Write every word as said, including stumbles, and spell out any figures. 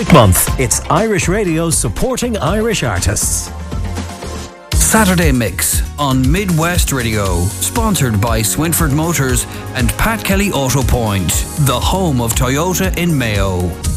Month. It's Irish Radio supporting Irish artists. Saturday Mix on Midwest Radio, sponsored by Swinford Motors and Pat Kelly Auto Point, the home of Toyota in Mayo.